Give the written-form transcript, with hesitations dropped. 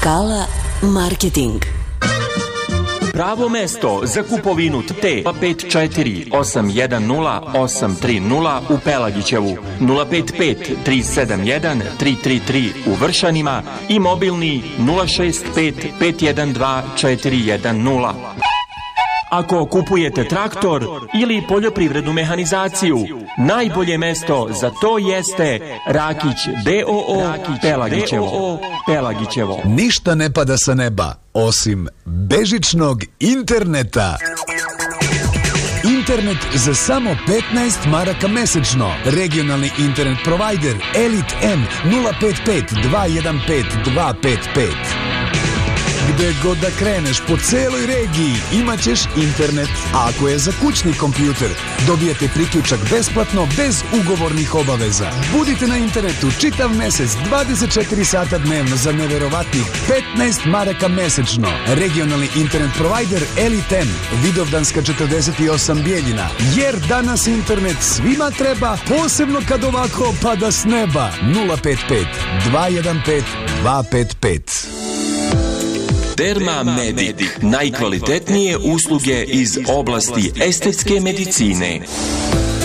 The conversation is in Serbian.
Skala marketing. Pravo mesto za kupovinu T 054 810 830 u Pelagićevu, 055 371 333 u Vršanima i mobilni 065 512 410. Ako kupujete traktor ili poljoprivrednu mehanizaciju, najbolje mesto za to jeste Rakić D.O.O. Pelagićevo. Ništa ne pada sa neba, osim bežičnog interneta. Internet za samo 15 maraka mesečno. Regionalni internet provider Elite M 055 215 255. Gde god da kreneš po celoj regiji imaćeš internet. A ako je za kućni kompjuter, dobijete priključak besplatno bez ugovornih obaveza. Budite na internetu čitav mesec 24 sata dnevno za neverovatnih 15 maraka mesečno. Regionalni internet provider Elite M, Vidovdanska 48 Bijeljina. Jer danas internet svima treba, posebno kad ovako pada s neba. 055 215 255. Derma Medic, najkvalitetnije usluge iz oblasti estetske medicine.